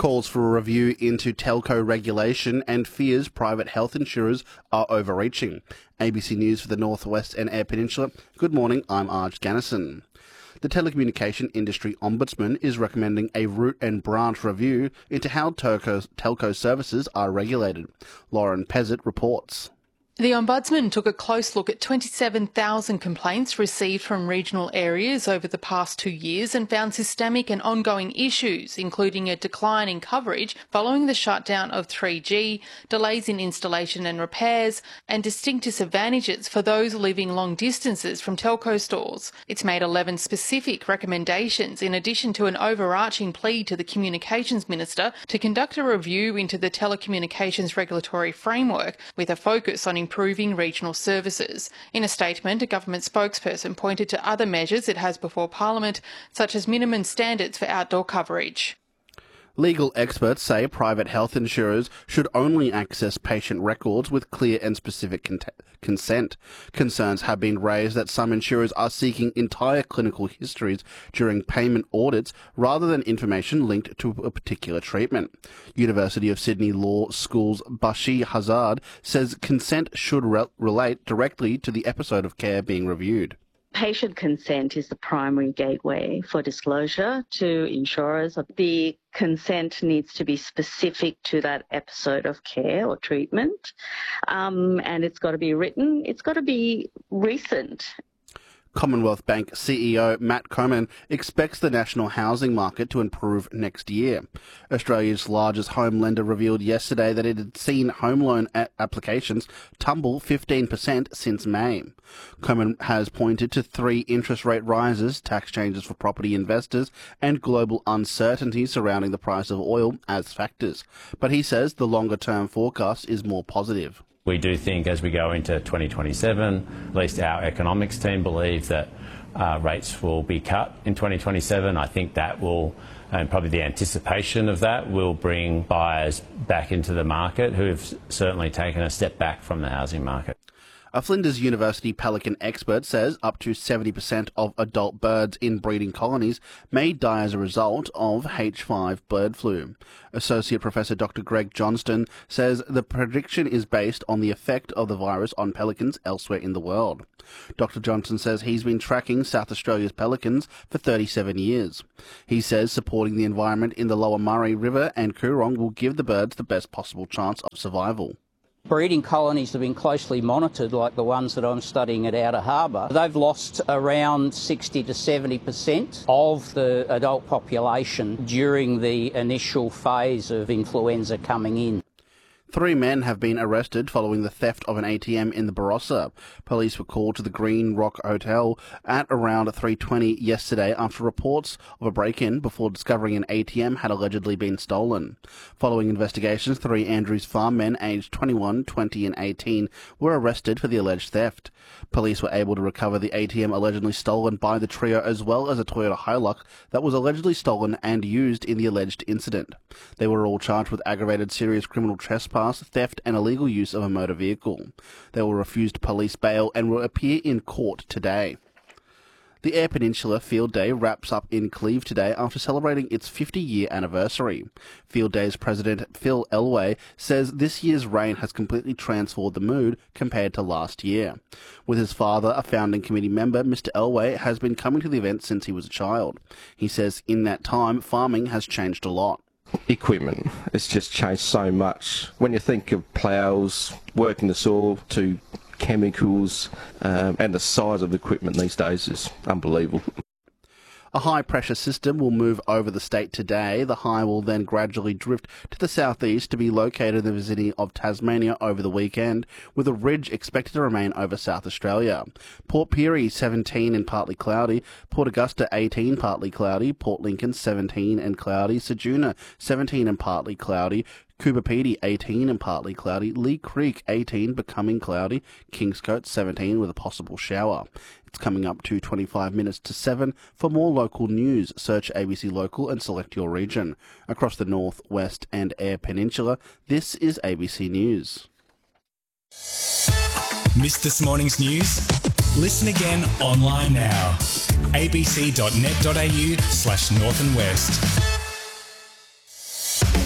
Calls for a review into telco regulation and fears private health insurers are overreaching. ABC News for the North West and Eyre Peninsula. Good morning, I'm Arj Gannison. The Telecommunication Industry Ombudsman is recommending a root and branch review into how telco services are regulated. Lauren Pezzett reports. The Ombudsman took a close look at 27,000 complaints received from regional areas over the past 2 years and found systemic and ongoing issues, including a decline in coverage following the shutdown of 3G, delays in installation and repairs, and distinct disadvantages for those living long distances from telco stores. It's made 11 specific recommendations in addition to an overarching plea to the Communications Minister to conduct a review into the telecommunications regulatory framework with a focus on improving regional services. In a statement, a government spokesperson pointed to other measures it has before Parliament, such as minimum standards for outdoor coverage. Legal experts say private health insurers should only access patient records with clear and specific consent. Concerns have been raised that some insurers are seeking entire clinical histories during payment audits rather than information linked to a particular treatment. University of Sydney Law School's Bashir Hazard says consent should relate directly to the episode of care being reviewed. Patient consent is the primary gateway for disclosure to insurers. The consent needs to be specific to that episode of care or treatment, and it's got to be written. It's got to be recent. Commonwealth Bank CEO Matt Comyn expects the national housing market to improve next year. Australia's largest home lender revealed yesterday that it had seen home loan applications tumble 15% since May. Comyn has pointed to 3 interest rate rises, tax changes for property investors, and global uncertainty surrounding the price of oil as factors. But he says the longer-term forecast is more positive. We do think as we go into 2027, at least our economics team believe that rates will be cut in 2027. I think that will, and probably the anticipation of that, will bring buyers back into the market who have certainly taken a step back from the housing market. A Flinders University pelican expert says up to 70% of adult birds in breeding colonies may die as a result of H5 bird flu. Associate Professor Dr. Greg Johnston says the prediction is based on the effect of the virus on pelicans elsewhere in the world. Dr. Johnston says he's been tracking South Australia's pelicans for 37 years. He says supporting the environment in the Lower Murray River and Coorong will give the birds the best possible chance of survival. Breeding colonies have been closely monitored, like the ones that I'm studying at Outer Harbour. They've lost around 60 to 70% of the adult population during the initial phase of influenza coming in. 3 men have been arrested following the theft of an ATM in the Barossa. Police were called to the Green Rock Hotel at around 3:20 yesterday after reports of a break-in before discovering an ATM had allegedly been stolen. Following investigations, 3 Andrews Farm men aged 21, 20 and 18 were arrested for the alleged theft. Police were able to recover the ATM allegedly stolen by the trio as well as a Toyota Hilux that was allegedly stolen and used in the alleged incident. They were all charged with aggravated serious criminal trespass, theft and illegal use of a motor vehicle. They were refused police bail and will appear in court today. The Eyre Peninsula Field Day wraps up in Cleve today after celebrating its 50-year anniversary. Field Day's president Phil Elway says this year's rain has completely transformed the mood compared to last year. With his father, a founding committee member, Mr. Elway has been coming to the event since he was a child. He says in that time, farming has changed a lot. Equipment, it's just changed so much. When you think of ploughs, working the soil, to chemicals, and the size of equipment these days is unbelievable. A high-pressure system will move over the state today. The high will then gradually drift to the southeast to be located in the vicinity of Tasmania over the weekend, with a ridge expected to remain over South Australia. Port Pirie 17 and partly cloudy, Port Augusta 18 partly cloudy, Port Lincoln 17 and cloudy, Ceduna 17 and partly cloudy, Coober Pedy 18 and partly cloudy, Lee Creek 18 becoming cloudy, Kingscote 17 with a possible shower. It's coming up to 25 minutes to 7. For more local news, search ABC Local and select your region. Across the North, West and Eyre Peninsula, this is ABC News. Missed this morning's news? Listen again online now. abc.net.au/north and west.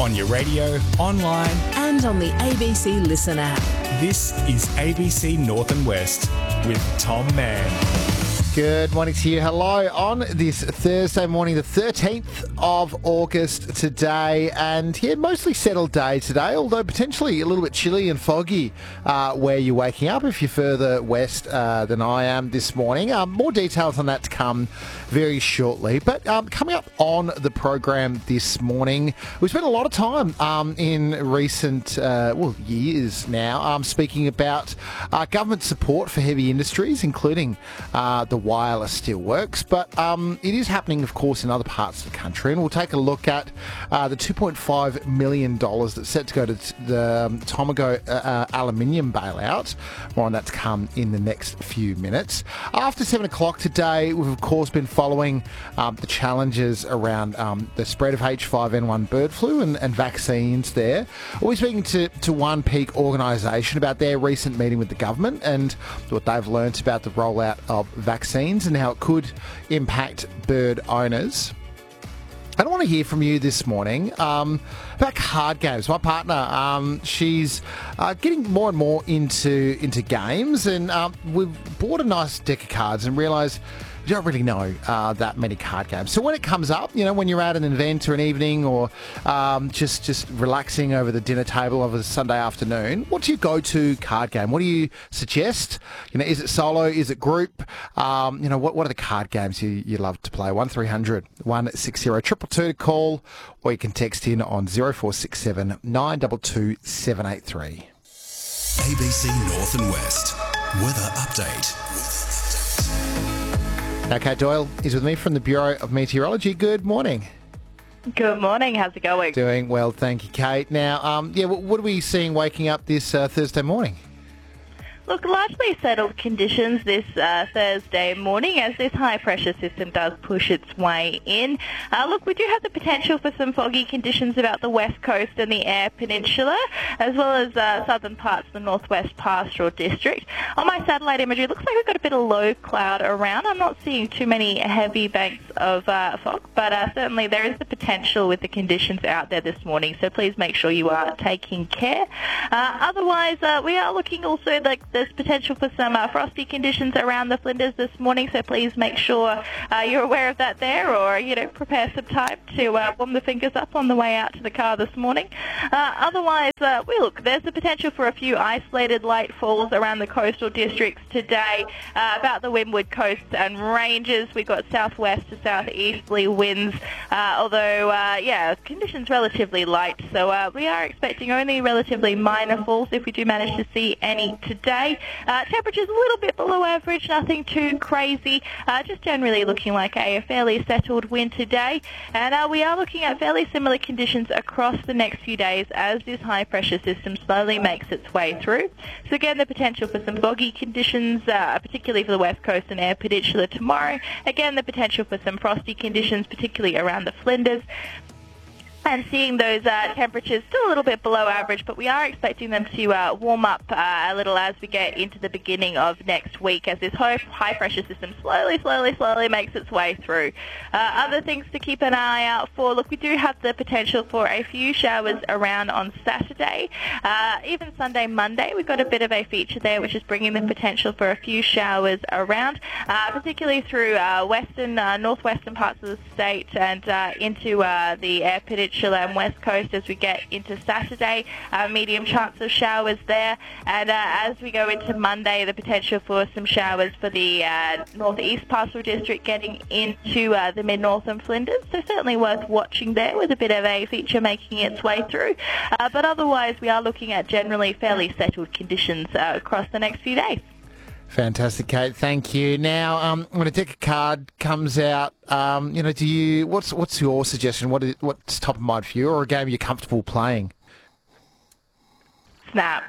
on your radio, online. And on the ABC Listen app. This is ABC North and West with Tom Mann. Good morning to you. Hello on this Thursday morning, the 13th of August today. And yeah, mostly settled day today, although potentially a little bit chilly and foggy where you're waking up if you're further west than I am this morning. More details on that to come very shortly. But coming up on the program this morning, we spent a lot of time in recent years now speaking about government support for heavy industries, including the wireless steelworks, but it is happening, of course, in other parts of the country, and we'll take a look at the $2.5 million that's set to go to the Tomago aluminium bailout. More on that to come in the next few minutes. After 7 o'clock today, we've, of course, been following the challenges around the spread of H5N1 bird flu and vaccines there. We're speaking to One Peak organisation about their recent meeting with the government and what they've learnt about the rollout of vaccines and how it could impact bird owners. I want to hear from you this morning about card games. My partner, she's getting more and more into games, and we've bought a nice deck of cards and realised you don't really know that many card games. So when it comes up, you know, when you're at an event or an evening or just relaxing over the dinner table of a Sunday afternoon, what's your go-to card game? What do you suggest? You know, is it solo? Is it group? You know, what are the card games you love to play? 1300 160 222 to call, or you can text in on 0467 922 783. ABC North and West. Weather update. Now, Kate Doyle is with me from the Bureau of Meteorology. Good morning. Good morning. How's it going? Doing well, thank you, Kate. Now, what are we seeing waking up this Thursday morning? Look, largely settled conditions this Thursday morning as this high-pressure system does push its way in. Look, we do have the potential for some foggy conditions about the west coast and the Eyre Peninsula, as well as southern parts of the northwest pastoral district. On my satellite imagery, it looks like we've got a bit of low cloud around. I'm not seeing too many heavy banks of fog, but certainly there is the potential with the conditions out there this morning, so please make sure you are taking care. Otherwise, we are looking also like there's potential for some frosty conditions around the Flinders this morning, so please make sure you're aware of that there, or, you know, prepare some time to warm the fingers up on the way out to the car this morning. Otherwise, there's the potential for a few isolated light falls around the coastal districts today, about the windward coasts and ranges. We've got southwest to southeasterly winds, although, conditions relatively light, so we are expecting only relatively minor falls if we do manage to see any today. Temperatures a little bit below average, nothing too crazy, just generally looking like a fairly settled winter day. And we are looking at fairly similar conditions across the next few days as this high-pressure system slowly makes its way through. So again, the potential for some foggy conditions, particularly for the west coast and Eyre Peninsula tomorrow. Again, the potential for some frosty conditions, particularly around the Flinders. And seeing those temperatures still a little bit below average, but we are expecting them to warm up a little as we get into the beginning of next week as this high-pressure system slowly makes its way through. Other things to keep an eye out for, look, we do have the potential for a few showers around on Saturday. Even Sunday, Monday, we've got a bit of a feature there which is bringing the potential for a few showers around, particularly through northwestern parts of the state and into the Eyre Peninsula and west coast as we get into Saturday. Medium chance of showers there, and as we go into Monday, the potential for some showers for the northeast pastoral district getting into the mid-north and Flinders, so certainly worth watching there with a bit of a feature making its way through. But otherwise, we are looking at generally fairly settled conditions across the next few days. Fantastic, Kate. Thank you. Now, when a deck of card comes out, do you? What's your suggestion? What's top of mind for you, or a game you're comfortable playing? Snap.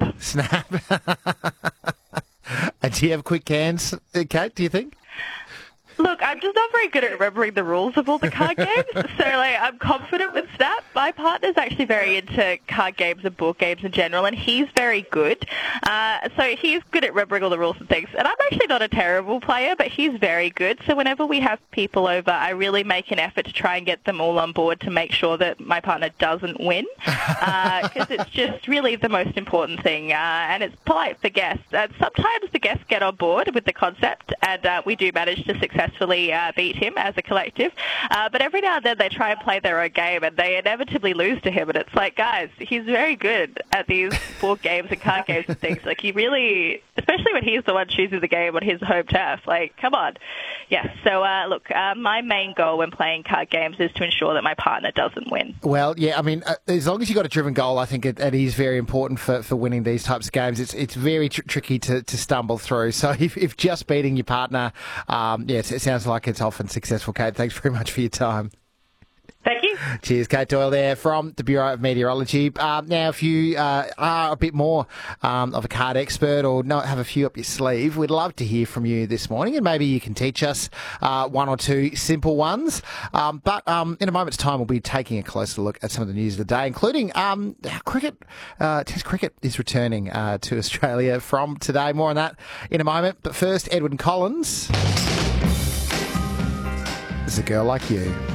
And do you have quick hands, Kate? Do you think? Look, I'm just not very good at remembering the rules of all the card games, so I'm confident with Snap. My partner partner's actually very into card games and board games in general, and he's very good. So he's good at remembering all the rules and things. And I'm actually not a terrible player, but he's very good. So whenever we have people over, I really make an effort to try and get them all on board to make sure that my partner doesn't win, because it's just really the most important thing. And it's polite for guests. Sometimes the guests get on board with the concept, and we do manage to successfully beat him as a collective. But every now and then they try and play their own game, and they inevitably lose to him. And it's like, guys, he's very good at these board games and card games and things. Like, he really, especially when he's the one choosing the game on his home turf, like, come on. Yeah, so look, my main goal when playing card games is to ensure that my partner doesn't win. Well, yeah, I mean, as long as you've got a driven goal, I think it is very important for winning these types of games. It's very tricky to stumble through. So if just beating your partner, it sounds like it's often successful. Kate, thanks very much for your time. Thank you. Cheers, Kate Doyle there from the Bureau of Meteorology. Now, if you are a bit more of a card expert or not have a few up your sleeve, we'd love to hear from you this morning, and maybe you can teach us one or two simple ones. But in a moment's time, we'll be taking a closer look at some of the news of the day, including cricket. Test cricket is returning to Australia from today. More on that in a moment. But first, Edwyn Collins. There's a Girl Like You.